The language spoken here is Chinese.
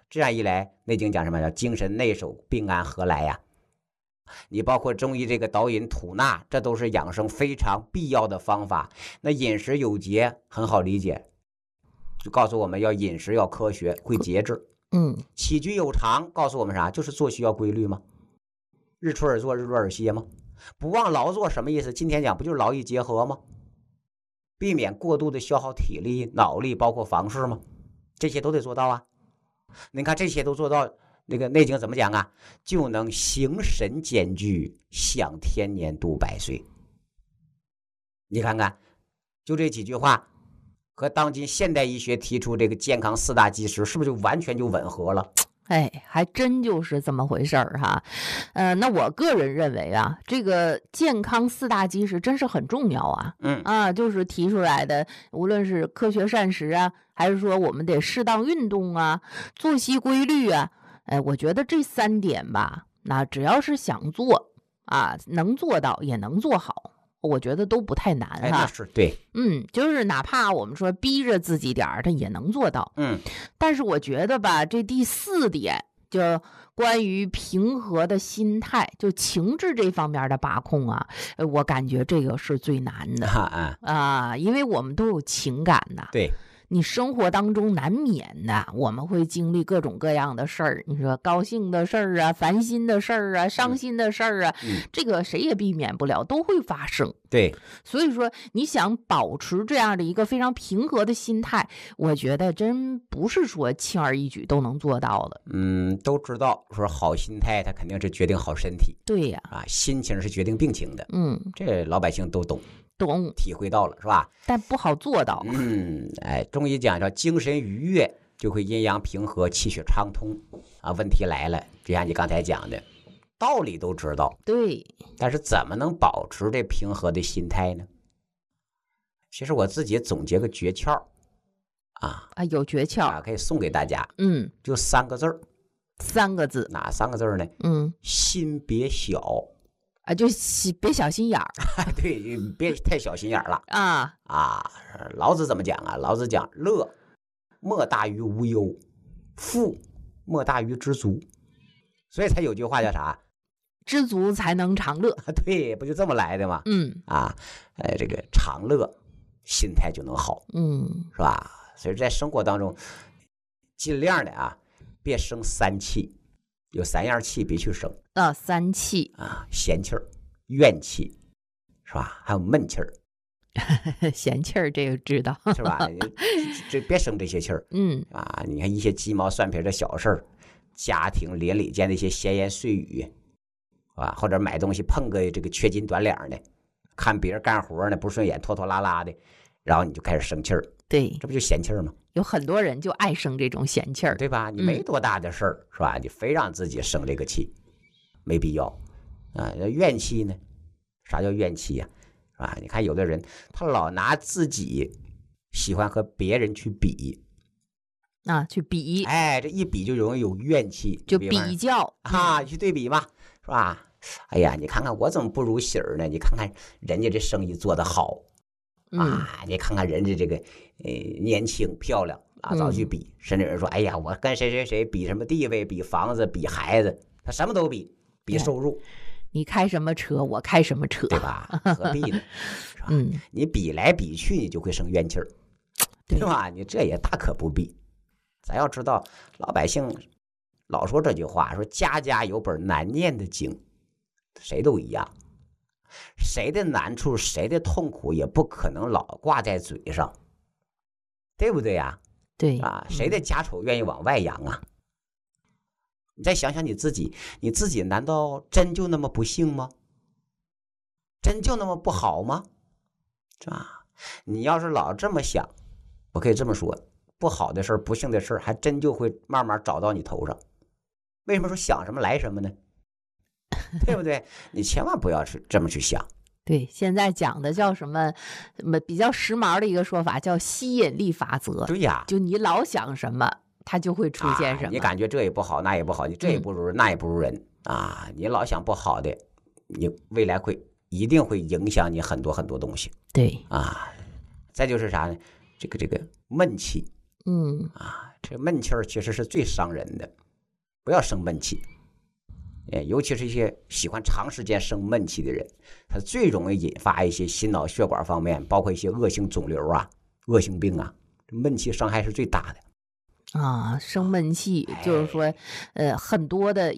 这样一来，内经讲什么叫精神内守，病安何来呀？你包括中医这个导引吐纳，这都是养生非常必要的方法。那饮食有节很好理解，就告诉我们要饮食要科学，会节制。起居有常告诉我们啥？就是作息要规律吗？日出而作，日落而息吗？不忘劳作什么意思？今天讲不就是劳逸结合吗？避免过度的消耗体力、脑力，包括房事吗？这些都得做到啊。你看这些都做到，那个内经怎么讲啊？就能形神兼具，享天年，度百岁。你看看，就这几句话，和当今现代医学提出这个健康4大基石，是不是就完全就吻合了？ 哎，还真就是这么回事儿哈。那我个人认为啊，这个健康4大基石真是很重要啊。就是提出来的，无论是科学膳食啊，还是说我们得适当运动啊，作息规律啊，我觉得这3点吧，那只要是想做啊，能做到也能做好。我觉得都不太难哈。 那是对。 就是哪怕我们说逼着自己点儿，他也能做到。但是我觉得吧，这第4点就关于平和的心态，就情志这方面的把控啊，我感觉这个是最难的因为我们都有情感呐。 对。 你生活当中难免的，我们会经历各种各样的事儿。你说高兴的事儿啊，烦心的事儿啊，伤心的事儿啊，这个谁也避免不了，都会发生。 对， 所以说你想保持这样的一个非常平和的心态，我觉得真不是说轻而易举都能做到的。 都知道说好心态，它肯定是决定好身体。 对呀， 心情是决定病情的。这老百姓都懂，体会到了是吧？ 但不好做到。 中医讲叫精神愉悦，就会阴阳平和，气血畅通啊。问题来了，就像你刚才讲的，道理都知道， 对， 但是怎么能保持这平和的心态呢？其实我自己总结个诀窍有诀窍可以送给大家。就3个字儿。 3个字， 哪3个字呢？心别小。 就别小心眼儿。 对，别太小心眼儿了老子怎么讲啊？老子讲乐莫大于无忧，富莫大于知足，所以才有句话叫啥？ 知足才能常乐。 对，不就这么来的吗？这个常乐，心态就能好。是吧？所以在生活当中，尽量的别生3气。有3样气别去生 3气闲气儿、怨气，是吧？还有闷气儿。 闲气儿这个知道是吧？这别生这些气儿。你看一些鸡毛蒜皮的小事儿，家庭邻里间的一些闲言碎语，是吧？或者买东西碰个这个缺斤短两的，看别人干活呢不顺眼，拖拖拉拉的，然后你就开始生气儿。 对， 这不就闲气儿吗？ 有很多人就爱生这种闲气儿， 对吧？你没多大的事儿，是吧？你非让自己生这个气，没必要怨气呢？啥叫怨气呀？是吧？你看有的人他老拿自己喜欢和别人去比去比， 这一比就容易有怨气， 就比较去对比嘛，是吧？哎呀，你看看我怎么不如喜儿呢？你看看人家这生意做得好。你看看人家这个年轻漂亮早去比，甚至人说哎呀，我跟谁谁谁比什么地位，比房子，比孩子，他什么都比收入。 你开什么车，我开什么车， 对吧？何必呢？是吧？你比来比去，你就会生怨气儿，对吧？你这也大可不必。咱要知道，老百姓老说这句话，说家家有本难念的经，谁都一样。谁的难处，谁的痛苦，也不可能老挂在嘴上，对不对呀？ 对谁的家丑愿意往外扬啊？你再想想你自己难道真就那么不幸吗？真就那么不好吗？是吧？你要是老这么想，我可以这么说，不好的事儿、不幸的事儿，还真就会慢慢找到你头上。为什么说想什么来什么呢？对不对？你千万不要去这么去想。 对，现在讲的叫什么比较时髦的一个说法，叫吸引力法则。 对呀， 就你老想什么，它就会出现什么。 你感觉这也不好，那也不好，你这也不如人，那也不如人你老想不好的，你未来一定会影响你很多很多东西。 对再就是啥呢？这个闷气， 这闷气儿其实是最伤人的，不要生闷气。尤其是一些喜欢长时间生闷气的人，他最容易引发一些心脑血管方面，包括一些恶性肿瘤啊、恶性病啊，闷气伤害是最大的。 生闷气就是说，很多的